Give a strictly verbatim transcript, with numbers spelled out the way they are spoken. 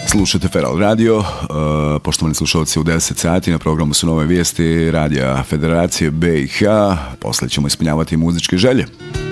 Slušajte Feral Radio, uh, poštovani slušalci, u deset sati na programu su nove vijesti Radija Federacije B i H, posle ćemo ispunjavati muzičke želje.